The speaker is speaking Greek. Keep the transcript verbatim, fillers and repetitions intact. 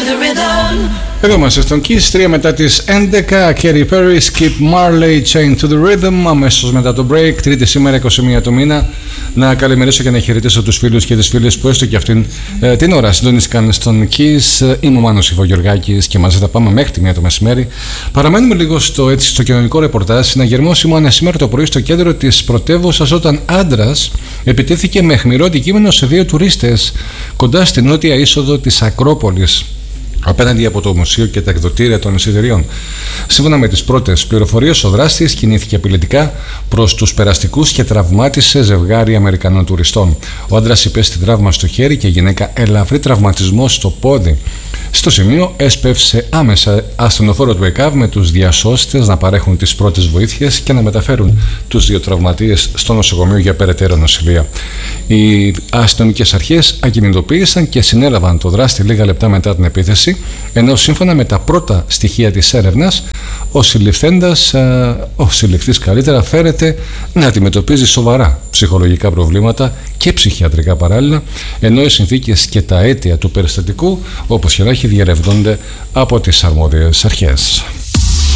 Εδώ είμαστε στον Kiss, τρία μετά τις έντεκα. Katy Perry, Skip Marley, Chain to the Rhythm. Αμέσως μετά το break, τρίτη σήμερα, είκοσι μία του μήνα. Να καλημερίσω και να χαιρετήσω τους φίλους και τις φίλες που έστω και αυτήν ε, την ώρα συντονίστηκαν στον Kiss. Είμαι ο Μάνος Ιβογεωργάκης και μαζί θα πάμε μέχρι τη μία το μεσημέρι. Παραμένουμε λίγο στο, έτσι, στο κοινωνικό ρεπορτάζ. Συναγερμός ήμουν σήμερα το πρωί στο κέντρο της πρωτεύουσας όταν άντρας επιτέθηκε με αιχμηρό αντικείμενο σε δύο τουρίστες κοντά στην νότια είσοδο της Ακρόπολης, απέναντι από το μουσείο και τα εκδοτήρια των εισιτηρίων. Σύμφωνα με τις πρώτες πληροφορίες, ο δράστης κινήθηκε απειλητικά προς τους περαστικούς και τραυμάτισε ζευγάρι Αμερικανών τουριστών. Ο άντρας υπέστη τραύμα στο χέρι και η γυναίκα ελαφρύ τραυματισμό στο πόδι. Στο σημείο έσπευσε άμεσα ασθενοφόρο του ΕΚΑΒ με τους διασώστες να παρέχουν τις πρώτες βοήθειες και να μεταφέρουν τους δύο τραυματίες στο νοσοκομείο για περαιτέρω νοσηλεία. Οι αστυνομικές αρχές ακινητοποίησαν και συνέλαβαν το δράστη λίγα λεπτά μετά την επίθεση, ενώ σύμφωνα με τα πρώτα στοιχεία της έρευνας, ο συλληφθέντας, ο συλληφθής καλύτερα, φέρεται να αντιμετωπίζει σοβαρά ψυχολογικά προβλήματα και ψυχιατρικά παράλληλα, ενώ οι συνθήκες και τα αίτια του περιστατικού, όπως και να έχει, διερευνώνται από τις αρμόδιες αρχές.